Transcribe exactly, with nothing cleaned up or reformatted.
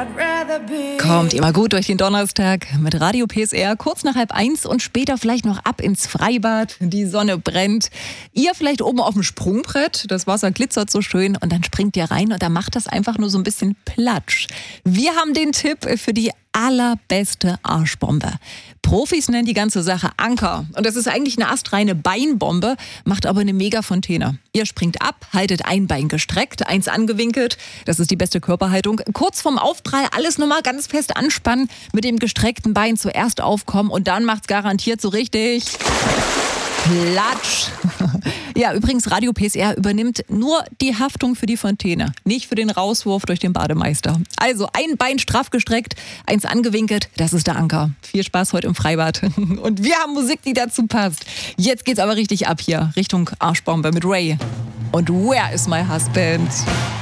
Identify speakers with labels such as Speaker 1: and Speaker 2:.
Speaker 1: Kommt immer gut durch den Donnerstag mit Radio P S R, kurz nach halb eins und später vielleicht noch ab ins Freibad. Die Sonne brennt. Ihr vielleicht oben auf dem Sprungbrett, das Wasser glitzert so schön und dann springt ihr rein und dann macht das einfach nur so ein bisschen Platsch. Wir haben den Tipp für die allerbeste Arschbombe. Profis nennen die ganze Sache Anker. Und das ist eigentlich eine astreine Beinbombe, macht aber eine Mega-Fontäne. Ihr springt ab, haltet ein Bein gestreckt, eins angewinkelt. Das ist die beste Körperhaltung. Kurz vorm Aufprall alles nochmal ganz fest anspannen, mit dem gestreckten Bein zuerst aufkommen und dann macht's garantiert so richtig Platsch. Ja, übrigens, Radio P S R übernimmt nur die Haftung für die Fontäne, nicht für den Rauswurf durch den Bademeister. Also ein Bein straff gestreckt, eins angewinkelt, das ist der Anker. Viel Spaß heute im Freibad. Und wir haben Musik, die dazu passt. Jetzt geht's aber richtig ab hier, Richtung Arschbombe mit Ray. Und Where is my husband?